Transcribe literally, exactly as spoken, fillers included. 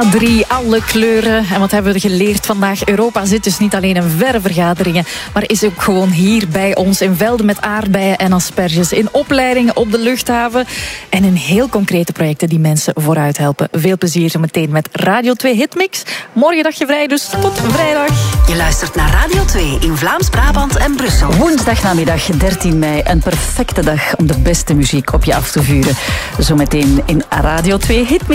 drie, alle kleuren. En wat hebben we geleerd vandaag? Europa zit dus niet alleen in verre vergaderingen, maar is ook gewoon hier bij ons in velden met aardbeien en asperges, in opleidingen op de luchthaven en in heel concrete projecten die mensen vooruit helpen. Veel plezier zo meteen met Radio twee Hitmix. Morgen dag je vrij, dus tot vrijdag. Je luistert naar Radio twee in Vlaams-Brabant en Brussel. Woensdagnamiddag dertien mei, een perfecte dag om de beste muziek op je af te vuren. Zometeen in Radio twee Hitmix.